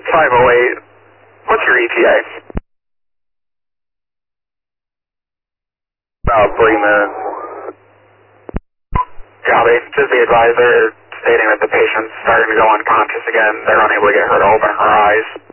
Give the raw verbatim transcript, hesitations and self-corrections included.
five oh eight. What's your E T A? About three minutes. Copy. Just the advisor stating that the patient's starting to go unconscious again. They're unable to get her to open her eyes.